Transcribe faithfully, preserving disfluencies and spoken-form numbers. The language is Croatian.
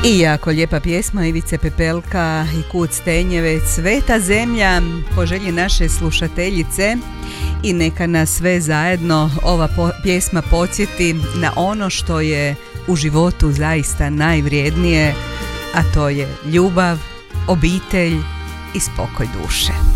I jako lijepa pjesma Ivice Pepelka i Kud Stenjevec, Sveta zemlja, po želji naše slušateljice. I neka nas sve zajedno ova po- pjesma podsjeti na ono što je u životu zaista najvrijednije, a to je ljubav, obitelj i spokoj duše.